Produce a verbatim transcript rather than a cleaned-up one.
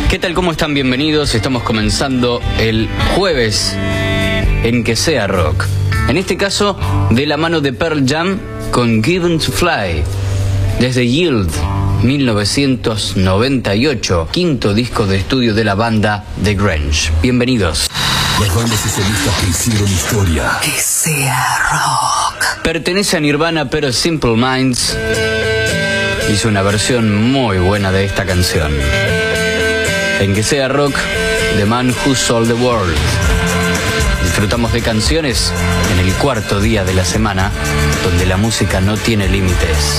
¿Qué tal? ¿Cómo están? Bienvenidos. Estamos comenzando el jueves en Que Sea Rock. En este caso, de la mano de Pearl Jam con Given to Fly. Desde Yield, mil novecientos noventa y ocho, quinto disco de estudio de la banda The Grange. Bienvenidos. Las bandas y solistas que hicieron historia. Que Sea Rock. Pertenece a Nirvana, pero Simple Minds hizo una versión muy buena de esta canción. En Que Sea Rock, The Man Who Sold the World. Disfrutamos de canciones en el cuarto día de la semana, donde la música no tiene límites.